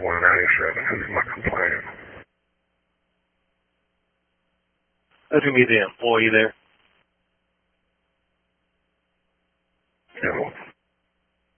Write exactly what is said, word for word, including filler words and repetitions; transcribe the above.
one ninety-seven. Who's my complaint? That's going to be the employee there. Yeah, well,